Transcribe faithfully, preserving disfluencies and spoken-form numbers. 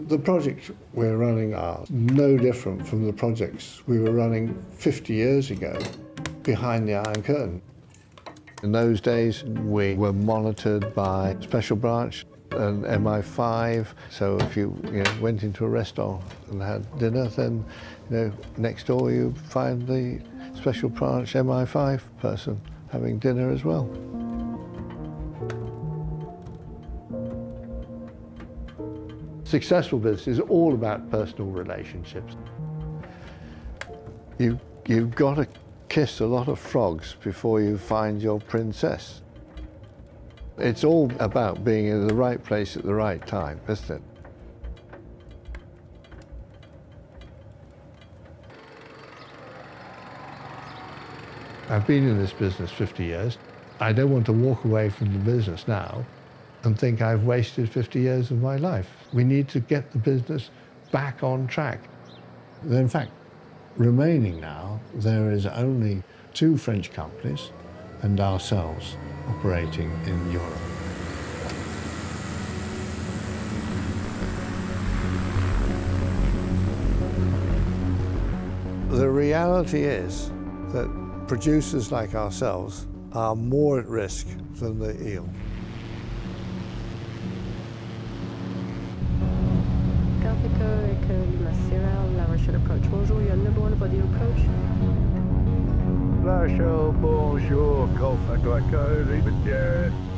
The projects we're running are no different from the projects we were running fifty years ago behind the Iron Curtain. In those days, we were monitored by Special Branch and M I five. So if you, you know, went into a restaurant and had dinner, then you know, next door you find the Special Branch M I five person having dinner as well. Successful business is all about personal relationships. You, you've got to kiss a lot of frogs before you find your princess. It's all about being in the right place at the right time, isn't it? I've been in this business fifty years. I don't want to walk away from the business now and think I've wasted fifty years of my life. We need to get the business back on track. In fact, remaining now, there is only two French companies and ourselves operating in Europe. The reality is that producers like ourselves are more at risk than the eel. La Rochelle approach. Bonjour, you're number one for the approach. La Rochelle, bonjour, Golf Echo Echo, leave it there.